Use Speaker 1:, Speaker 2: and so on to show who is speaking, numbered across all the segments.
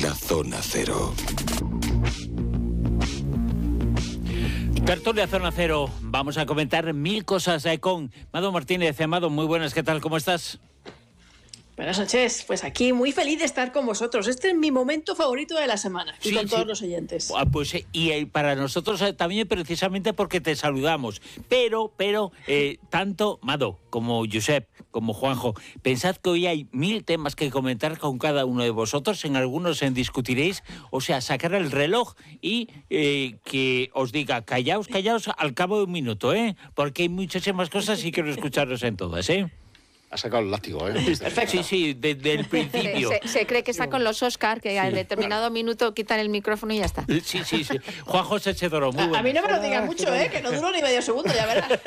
Speaker 1: Tertulia Zona Cero.
Speaker 2: Tertulia Zona Cero. Vamos a comentar mil cosas con Mado Martínez. Mado, muy buenas, ¿qué tal? ¿Cómo estás?
Speaker 3: Buenas noches, pues aquí muy feliz de estar con vosotros. Este es mi momento favorito de la semana, y con todos los oyentes.
Speaker 2: Pues y para nosotros también, precisamente porque te saludamos. Pero tanto Mado como Josep, como Juanjo, pensad que hoy hay 1000 temas que comentar con cada uno de vosotros. En algunos discutiréis, o sea, sacar el reloj y que os diga, callaos al cabo de un minuto, porque hay muchísimas cosas y quiero escucharos en todas,
Speaker 4: Ha sacado el látigo,
Speaker 3: Perfecto.
Speaker 2: Sí, desde el principio.
Speaker 5: Se cree que está con los Oscar, que a determinado minuto quitan el micrófono y ya está.
Speaker 2: Sí. Juanjo Sechedoro, muy bueno.
Speaker 3: A mí no me lo digas mucho, que no duro ni medio segundo, ya verás.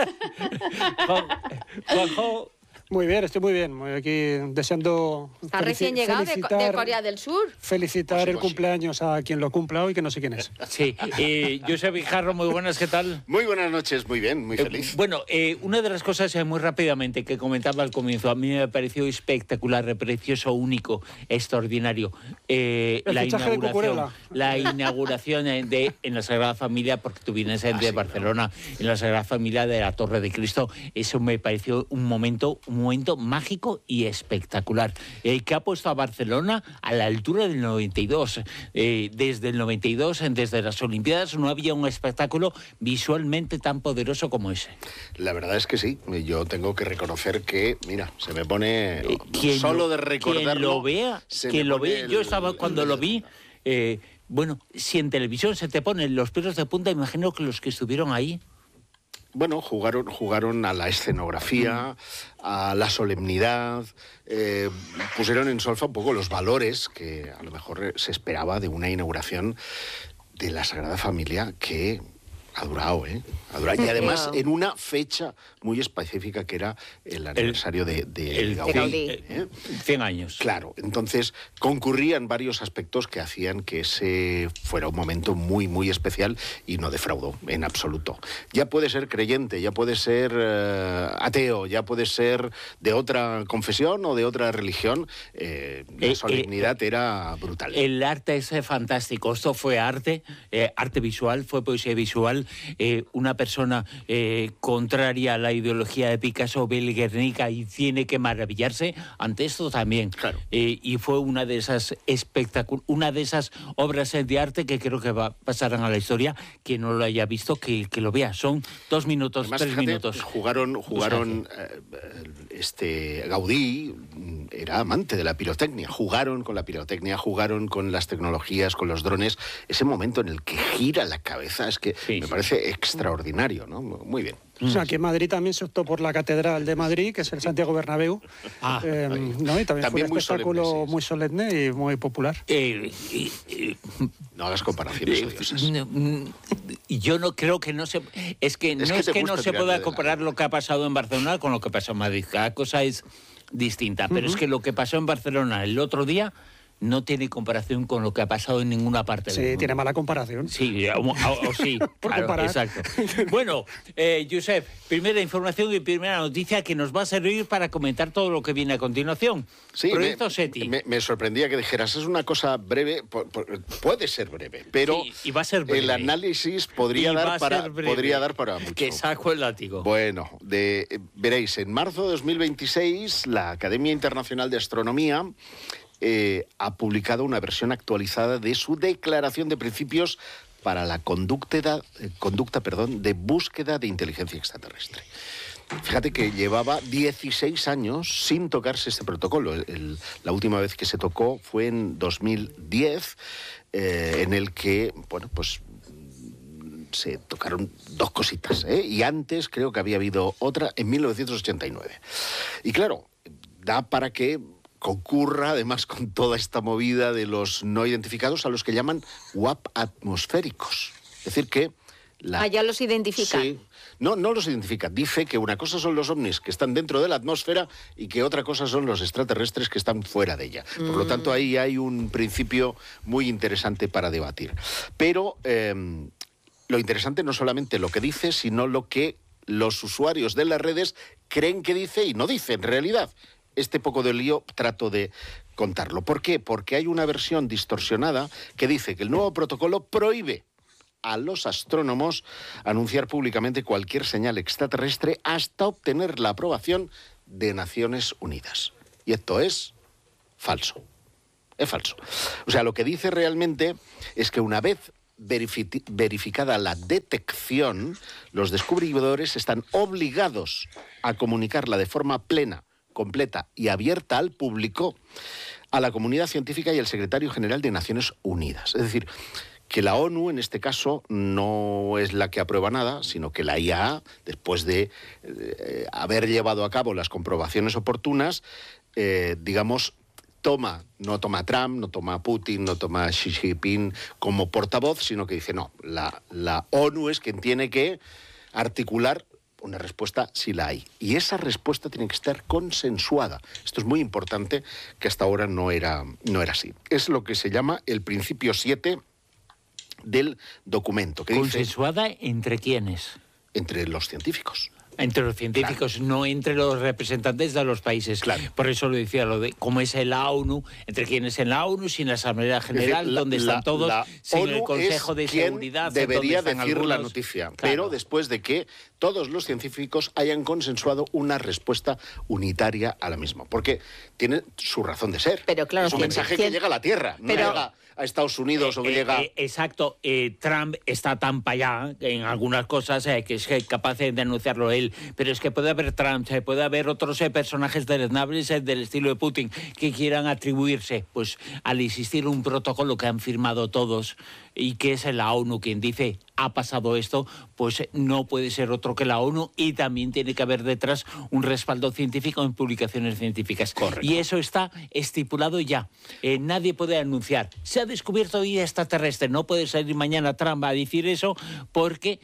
Speaker 2: Juanjo.
Speaker 6: Muy bien, estoy muy bien. Aquí deseando...
Speaker 5: Está recién llegado de Corea del Sur.
Speaker 6: Felicitar el cumpleaños a quien lo cumpla hoy, que no sé quién es.
Speaker 2: Sí. Josep Guijarro, muy buenas, ¿qué tal?
Speaker 4: Muy buenas noches, muy bien, muy feliz.
Speaker 2: Bueno, una de las cosas muy rápidamente que comentaba al comienzo, a mí me pareció espectacular, precioso, único, extraordinario. La inauguración en la Sagrada Familia, porque tú vienes de Barcelona, en la Sagrada Familia de la Torre de Cristo. Eso me pareció un momento mágico y espectacular, que ha puesto a Barcelona a la altura del 92. Desde el 92, desde las Olimpiadas, no había un espectáculo visualmente tan poderoso como ese.
Speaker 4: La verdad es que sí. Yo tengo que reconocer que, mira, se me pone... solo de recordarlo...
Speaker 2: Quien lo vea, yo estaba cuando lo vi... bueno, si en televisión se te ponen los pelos de punta, imagino que los que estuvieron ahí...
Speaker 4: Bueno, jugaron a la escenografía, a la solemnidad, pusieron en solfa un poco los valores que a lo mejor se esperaba de una inauguración de la Sagrada Familia que ha durado, Ha durado. Y además en una fecha muy específica que era el aniversario de Gaudí.
Speaker 2: 100 años.
Speaker 4: Claro, entonces concurrían varios aspectos que hacían que ese fuera un momento muy, muy especial y no defraudó en absoluto. Ya puede ser creyente, ya puede ser ateo, ya puede ser de otra confesión o de otra religión, la solemnidad era brutal.
Speaker 2: El arte es fantástico, esto fue arte visual, fue poesía visual, una persona contraria a la ideología de Picasso, ve el Guernica y tiene que maravillarse ante esto también.
Speaker 4: Claro.
Speaker 2: Y fue una de esas obras de arte que creo que pasarán a la historia. Quien no lo haya visto, que lo vea. Son 2 minutos, además, 3
Speaker 4: fíjate,
Speaker 2: minutos.
Speaker 4: Jugaron Gaudí era amante de la pirotecnia. Jugaron con la pirotecnia, jugaron con las tecnologías, con los drones. Ese momento en el que gira la cabeza es que me parece extraordinario, ¿no? Muy bien.
Speaker 6: O sea, que en Madrid también se optó por la Catedral de Madrid, que es el Santiago Bernabéu. ¿no? Y también fue un espectáculo muy solemne y muy popular.
Speaker 4: No hagas comparaciones odiosas.
Speaker 2: Yo no creo que no se... Es que no se pueda comparar lo que ha pasado en Barcelona con lo que pasó en Madrid. Cada cosa es distinta. Pero es que lo que pasó en Barcelona el otro día no tiene comparación con lo que ha pasado en ninguna parte del mundo.
Speaker 6: Sí, tiene mala comparación.
Speaker 2: Sí, sí,
Speaker 6: por
Speaker 2: claro,
Speaker 6: comparar.
Speaker 2: Exacto. Bueno, Josep, primera información y primera noticia que nos va a servir para comentar todo lo que viene a continuación.
Speaker 4: Sí,
Speaker 2: Proyecto SETI.
Speaker 4: Me sorprendía que dijeras, es una cosa breve, puede ser breve, pero
Speaker 2: sí, y va a ser breve.
Speaker 4: El análisis podría dar para mucho.
Speaker 2: Que saco el látigo.
Speaker 4: Bueno, veréis, en marzo de 2026 la Academia Internacional de Astronomía ha publicado una versión actualizada de su Declaración de Principios para la conducta de búsqueda de inteligencia extraterrestre. Fíjate que llevaba 16 años sin tocarse este protocolo. La última vez que se tocó fue en 2010, en el que, bueno, pues se tocaron 2 cositas, y antes creo que había habido otra en 1989. Y claro, da para que concurra además con toda esta movida de los no identificados a los que llaman WAP atmosféricos. Es decir que...
Speaker 5: ya los identifican.
Speaker 4: Sí. No los identifica. Dice que una cosa son los ovnis que están dentro de la atmósfera y que otra cosa son los extraterrestres que están fuera de ella. Por lo tanto, ahí hay un principio muy interesante para debatir. Pero lo interesante no solamente lo que dice, sino lo que los usuarios de las redes creen que dice y no dice en realidad. Este poco de lío trato de contarlo. ¿Por qué? Porque hay una versión distorsionada que dice que el nuevo protocolo prohíbe a los astrónomos anunciar públicamente cualquier señal extraterrestre hasta obtener la aprobación de Naciones Unidas. Y esto es falso. Es falso. O sea, lo que dice realmente es que una vez verificada la detección, los descubridores están obligados a comunicarla de forma plena, completa y abierta al público, a la comunidad científica y al secretario general de Naciones Unidas. Es decir, que la ONU, en este caso, no es la que aprueba nada, sino que la IAA, después de haber llevado a cabo las comprobaciones oportunas, digamos, no toma Trump, no toma Putin, no toma Xi Jinping como portavoz, sino que dice, no, la ONU es quien tiene que articular una respuesta si la hay. Y esa respuesta tiene que estar consensuada. Esto es muy importante, que hasta ahora no era así. Es lo que se llama el principio 7 del documento. Que
Speaker 2: ¿Consensuada entre quiénes?
Speaker 4: Entre los científicos.
Speaker 2: Entre los científicos, claro. No entre los representantes de los países. Claro. Por eso lo decía, lo de cómo es en la ONU, entre quienes en la ONU, sin la Asamblea General, decir, donde están todos, sin el Consejo de Seguridad.
Speaker 4: Debería decir algunos, la noticia, claro. Pero después de que todos los científicos hayan consensuado una respuesta unitaria a la misma. Porque tiene su razón de ser.
Speaker 5: Pero claro,
Speaker 4: es un mensaje que llega a la Tierra, no llega a Estados Unidos o que llega...
Speaker 2: Exacto. Trump está tan para allá en algunas cosas que es capaz de denunciarlo él. Pero es que puede haber Trump, puede haber otros personajes deleznables del estilo de Putin que quieran atribuirse, pues al existir un protocolo que han firmado todos y que es la ONU quien dice ha pasado esto, pues no puede ser otro que la ONU, y también tiene que haber detrás un respaldo científico en publicaciones científicas.
Speaker 4: Correcto.
Speaker 2: Y eso está estipulado ya. Nadie puede anunciar, se ha descubierto vida extraterrestre, no puede salir mañana Trump a decir eso porque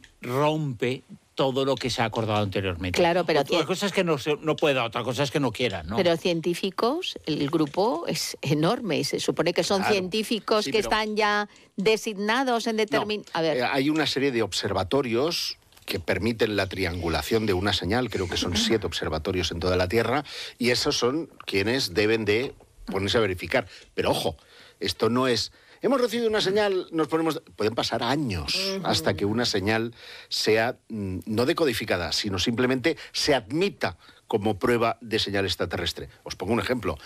Speaker 2: rompe todo lo que se ha acordado anteriormente.
Speaker 5: Claro, pero
Speaker 2: otra cosa es que no pueda, otra cosa es que no quieran, ¿no?
Speaker 5: Pero científicos, el grupo es enorme. Se supone que son científicos que están ya designados en determinado...
Speaker 4: No, hay una serie de observatorios que permiten la triangulación de una señal, creo que son 7 observatorios en toda la Tierra, y esos son quienes deben de ponerse a verificar. Pero ojo, esto no es... Hemos recibido una señal, nos ponemos... Pueden pasar años hasta que una señal sea no decodificada, sino simplemente se admita como prueba de señal extraterrestre. Os pongo un ejemplo.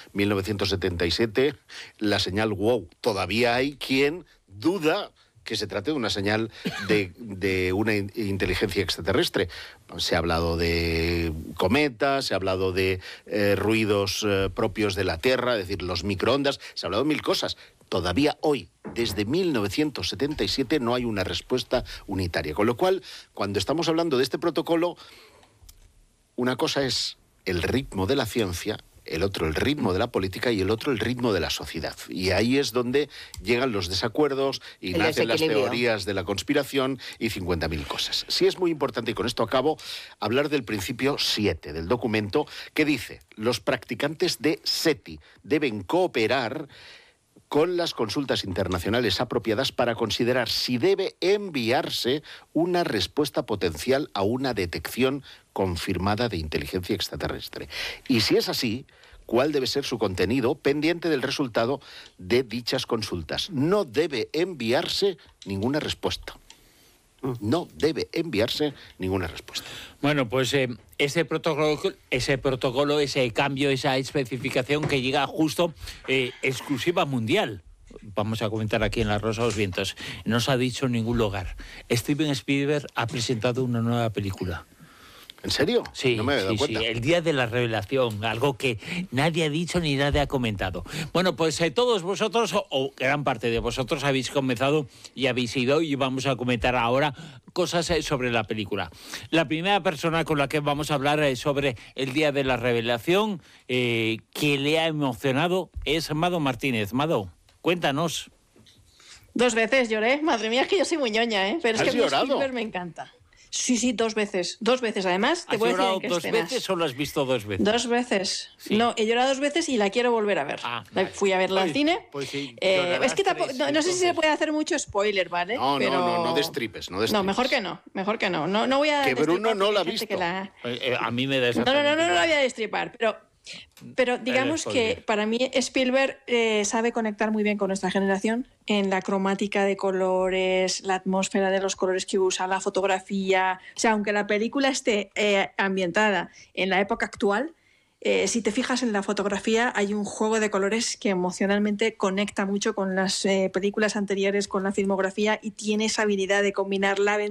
Speaker 4: 1977, la señal WOW. Todavía hay quien duda que se trate de una señal de una inteligencia extraterrestre. Se ha hablado de cometas, se ha hablado de ruidos propios de la Tierra, es decir, los microondas, se ha hablado de 1000 cosas. Todavía hoy, desde 1977, no hay una respuesta unitaria. Con lo cual, cuando estamos hablando de este protocolo, una cosa es el ritmo de la ciencia, el otro el ritmo de la política y el otro el ritmo de la sociedad. Y ahí es donde llegan los desacuerdos y nacen las teorías de la conspiración y 50.000 cosas. Sí es muy importante, y con esto acabo, hablar del principio 7 del documento, que dice: los practicantes de SETI deben cooperar con las consultas internacionales apropiadas para considerar si debe enviarse una respuesta potencial a una detección confirmada de inteligencia extraterrestre. Y si es así, ¿cuál debe ser su contenido pendiente del resultado de dichas consultas? No debe enviarse ninguna respuesta. No debe enviarse ninguna respuesta.
Speaker 2: Bueno, pues ese protocolo, ese cambio, esa especificación que llega justo exclusiva mundial. Vamos a comentar aquí en La Rosa de los Vientos. No se ha dicho en ningún lugar. Steven Spielberg ha presentado una nueva película.
Speaker 4: ¿En serio?
Speaker 2: Sí,
Speaker 4: no me había dado cuenta.
Speaker 2: Sí, el día de la revelación, algo que nadie ha dicho ni nadie ha comentado. Bueno, pues todos vosotros, o gran parte de vosotros, habéis comenzado y habéis ido, y vamos a comentar ahora cosas sobre la película. La primera persona con la que vamos a hablar sobre el día de la revelación, que le ha emocionado, es Mado Martínez. Mado, cuéntanos.
Speaker 3: 2 veces lloré. Madre mía, es que yo soy muy ñoña, ¿eh? Pero es que a mí Spielberg me encanta. Sí, 2 veces. 2 veces, además. Te voy a decir en qué
Speaker 2: escenas. ¿Has llorado 2 veces o lo has visto 2 veces?
Speaker 3: 2 veces. Sí. No, he llorado 2 veces y la quiero volver a ver.
Speaker 2: Vale.
Speaker 3: Fui a verla al cine.
Speaker 2: Pues sí,
Speaker 3: es que tampoco, no sé si se puede hacer mucho spoiler, ¿vale?
Speaker 4: No destripes, no destripes.
Speaker 3: No, mejor que no. No voy a...
Speaker 4: Que Bruno no la ha visto.
Speaker 2: A mí me da esa
Speaker 3: No la voy a destripar, pero Pero digamos que para mí Spielberg sabe conectar muy bien con nuestra generación en la cromática de colores, la atmósfera de los colores que usa, la fotografía. O sea, aunque la película esté ambientada en la época actual, si te fijas en la fotografía hay un juego de colores que emocionalmente conecta mucho con las películas anteriores, con la filmografía, y tiene esa habilidad de combinar la